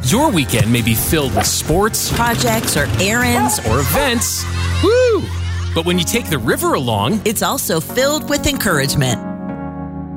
Your weekend may be filled with sports, projects, or errands, or events. Woo! But when you take the river along, it's also filled with encouragement.